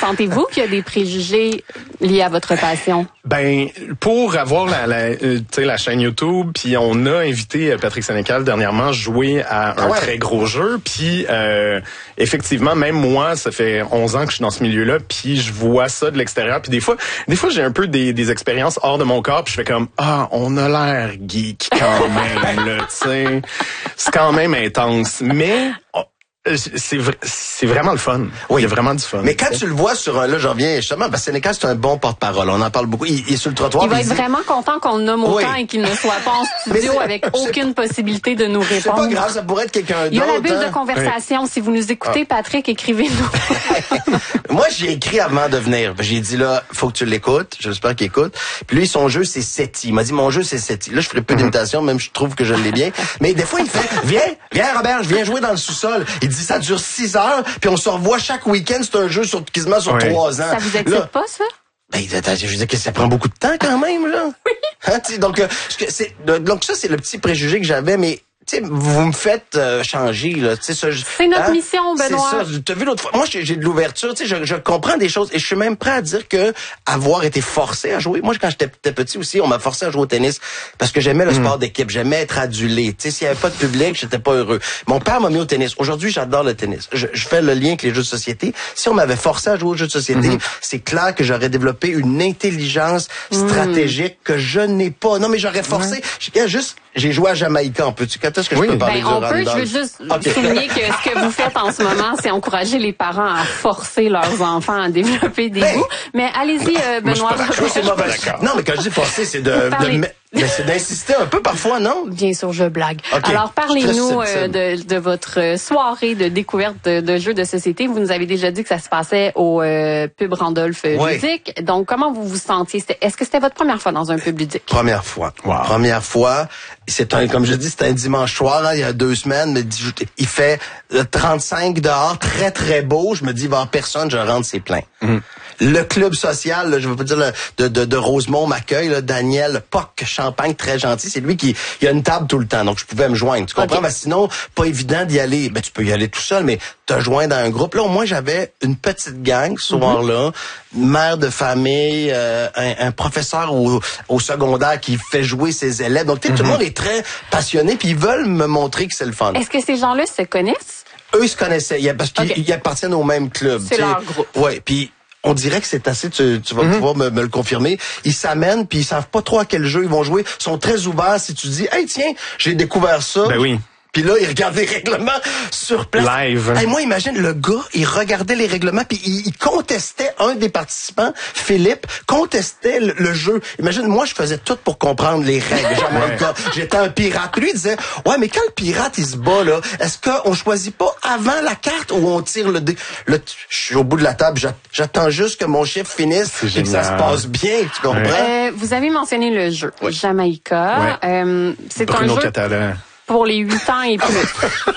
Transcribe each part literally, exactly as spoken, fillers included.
Sentez-vous qu'il y a des préjugés liés à votre passion? Ben, pour avoir la, la, euh, tu sais, la chaîne YouTube, puis on a invité Patrick Sénécal dernièrement jouer à un ah ouais. très gros jeu, puis euh, effectivement, même moi, ça fait onze ans que je suis dans ce milieu-là, puis je vois ça de l'extérieur, puis des fois, des fois j'ai un peu des, des expériences hors de mon corps, puis je fais comme ah, on a l'air geek quand même, là, tu sais, c'est quand même intense, mais oh, c'est vrai, c'est vraiment le fun. Oui. Il y a vraiment du fun. Mais quand tu le vois sur un, là, j'en viens justement, parce que Sénécal, c'est un bon porte-parole. On en parle beaucoup. Il, il est sur le trottoir. Il va être dit... vraiment content qu'on le nomme autant oui. et qu'il ne soit pas en studio avec aucune possibilité de nous répondre. C'est pas grave, ça pourrait être quelqu'un d'autre. Il y a la bulle hein? de conversation. Oui. Si vous nous écoutez, ah. Patrick, écrivez-nous. Moi, j'ai écrit avant de venir. J'ai dit là, faut que tu l'écoutes. J'espère qu'il écoute. Puis lui, son jeu, c'est Seti. Il m'a dit, mon jeu, c'est Seti. Là, je ferai peu d'imitation, même je trouve que je l'ai bien. Mais des fois, il fait, viens, viens, Robert, je viens jouer dans le sous-sol. Il dit, ça dure six heures, puis on se revoit chaque week-end. C'est un jeu sur quasiment sur oui. trois ans. Ça vous excite là, pas, ça? Ben, je veux dire que ça prend beaucoup de temps quand même, là. Oui. Hein, donc, euh, c'est, donc ça, c'est le petit préjugé que j'avais, mais tu sais, vous me faites euh, changer, là. Tu sais, ça, c'est notre hein? mission, Benoît. C'est ça. T'as vu l'autre fois. Moi, j'ai, j'ai de l'ouverture. Tu sais, je, je comprends des choses et je suis même prêt à dire que avoir été forcé à jouer. Moi, quand j'étais petit aussi, on m'a forcé à jouer au tennis parce que j'aimais le mmh. sport d'équipe. J'aimais être adulé. Tu sais, s'il y avait pas de public, j'étais pas heureux. Mon père m'a mis au tennis. Aujourd'hui, j'adore le tennis. Je, je fais le lien avec les jeux de société. Si on m'avait forcé à jouer aux jeux de société, mmh. c'est clair que j'aurais développé une intelligence stratégique mmh. que je n'ai pas. Non, mais j'aurais forcé. Mmh. J'ai juste, j'ai joué à Jamaïca. On peut-tu, quand est-ce que oui. je peux parler ben, de on peut, je veux juste okay. souligner que ce que vous faites en ce moment, c'est encourager les parents à forcer leurs enfants à développer des goûts. Mais allez-y, euh, Benoît. Moi, je suis pas, je suis pas non, mais quand je dis forcer, c'est de, de mais c'est d'insister un peu parfois, non? Bien sûr, je blague. Okay. Alors, parlez-nous euh, de, de votre soirée de découverte de, de jeux de société. Vous nous avez déjà dit que ça se passait au euh, pub Randolph oui. ludique. Donc, comment vous vous sentiez? C'était, est-ce que c'était votre première fois dans un pub ludique? Première fois. Wow. Première fois. C'est un, comme je dis, c'était un dimanche soir, hein, il y a deux semaines, mais il fait trente-cinq dehors, très, très beau. Je me dis, il va y avoir personne, je rentre, c'est plein. Mm. Le club social, là, je veux pas dire le, de, de, de Rosemont m'accueille, là, Daniel Poc Champagne, très gentil. C'est lui qui, il a une table tout le temps, donc je pouvais me joindre. Tu comprends? Okay. Ben, sinon, pas évident d'y aller. Ben, tu peux y aller tout seul, mais te joindre dans un groupe. Là, au moins, j'avais une petite gang ce soir-là, mm-hmm. mère de famille, euh, un, un professeur au, au secondaire qui fait jouer ses élèves. Donc, tu sais, mm-hmm. tout le monde est très passionné, puis ils veulent me montrer que c'est le fun. Est-ce que ces gens-là se connaissent? Eux, ils se connaissaient, parce qu'ils okay. appartiennent au même club. C'est leur groupe. Ouais, puis on dirait que c'est assez, tu, tu vas mm-hmm. pouvoir me, me le confirmer. Ils s'amènent, puis ils savent pas trop à quel jeu ils vont jouer. Ils sont très ouverts. Si tu dis, hey tiens, j'ai découvert ça. Ben oui. Puis là, il regardait les règlements sur place. Live. Hey, moi, imagine, le gars, il regardait les règlements, puis il, il contestait, un des participants, Philippe, contestait le, le jeu. Imagine, moi, je faisais tout pour comprendre les règles. Ouais. J'étais un pirate. Lui, il disait, ouais, mais quand le pirate, il se bat, là, est-ce qu'on choisit pas avant la carte ou on tire le dé? Le, je suis au bout de la table, j'attends juste que mon chiffre finisse et que ça se passe bien, tu comprends? Ouais. Euh, vous avez mentionné le jeu, oui. Jamaïca. Ouais. Euh, c'est Bruno un jeu... Catalan. Pour les huit ans et plus.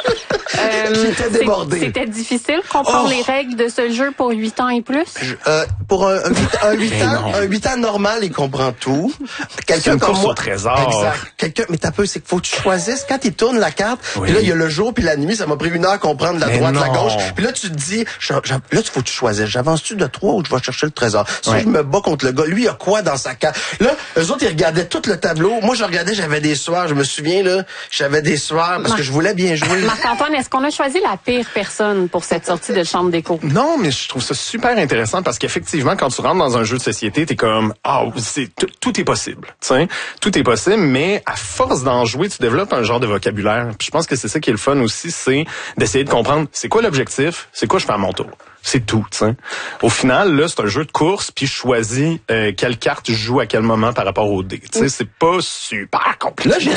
euh, débordé. C'était difficile de comprendre oh. les règles de ce jeu pour huit ans et plus? Je, euh, pour un, un huit ans, un huit ans normal, il comprend tout. Quelqu'un comme moi. Au trésor. Exact. Quelqu'un, mais t'as peu, c'est qu'il faut que tu choisisses quand il tourne la carte. Oui. Puis là, il y a le jour puis la nuit. Ça m'a pris une heure à comprendre la mais droite, non. la gauche. Puis là, tu te dis, je, je, là, il faut que tu choisisses. J'avance-tu de trois ou je vais chercher le trésor? Si oui. je me bats contre le gars, lui, il a quoi dans sa carte? Là, eux autres, ils regardaient tout le tableau. Moi, je regardais, j'avais des soirs. Je me souviens, là, j'avais des soirs parce Marc, que je voulais bien jouer. Marc-Antoine, est-ce qu'on a choisi la pire personne pour cette sortie de chambre d'écho? Non, mais je trouve ça super intéressant parce qu'effectivement, quand tu rentres dans un jeu de société, t'es comme, ah, oh, c'est tout, tout est possible, tu sais, tout est possible, mais à force d'en jouer, tu développes un genre de vocabulaire. Puis je pense que c'est ça qui est le fun aussi, c'est d'essayer de comprendre c'est quoi l'objectif, c'est quoi je fais à mon tour. C'est tout, tu sais. Au final, là, c'est un jeu de course, puis je choisis euh, quelle carte je joue à quel moment par rapport au dé. Tu sais, c'est pas super compliqué. Là, j'ai...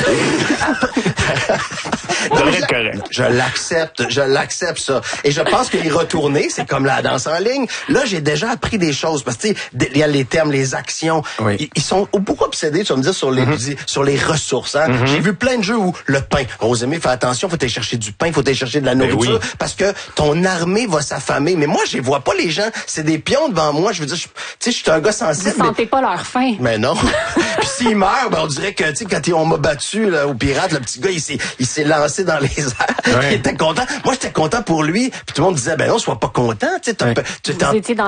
devrait être correct. Je l'accepte, je l'accepte ça. Et je pense que y retourner, c'est comme la danse en ligne. Là, j'ai déjà appris des choses parce que tu sais, il y a les termes, les actions. Oui. Ils, ils sont beaucoup obsédés, tu vas me dire, sur les mm-hmm. sur les ressources. Hein? Mm-hmm. J'ai vu plein de jeux où le pain. Rosemée, fais attention, faut aller chercher du pain, faut aller chercher de la nourriture, oui. parce que ton armée va s'affamer. Mais moi, je les vois pas les gens. C'est des pions devant moi. Je veux dire, tu sais, je suis un gars sensible. Vous sentez mais... pas leur faim. Mais non. Puis s'ils meurent, ben on dirait que tu sais, quand on m'a battu là, au pirate, le petit gars, il s'est il s'est lancé dans les airs. Ouais. Il était content. Moi, j'étais content pour lui. Puis tout le monde disait, ben non, sois pas content. Tu sais, ouais. tu Vous étiez dans